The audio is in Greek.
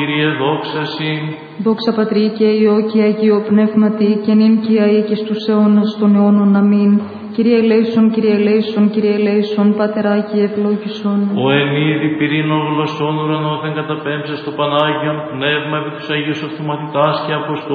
Κύριε, δόξα Συ. Δόξα Πατρί και Υιό και Αγίο Πνεύματι, και νυν και αεί και στους αιώνας των αιώνων. Αμήν. Κύριε ελέησον, Κύριε ελέησον, Κύριε ελέησον, Πάτερ Άγιε ευλόγησον. Ο εν είδη πυρήνων γλωσσών ουρανόθεν καταπέμψε στο Πανάγιον Πνεύμα επί τους Αγίους Αυτοματητάς και Αποστόλους.